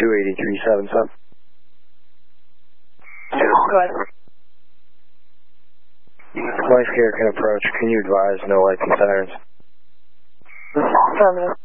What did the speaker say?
28377. Go ahead. Life care can approach. Can you advise no lights and sirens? Affirmative.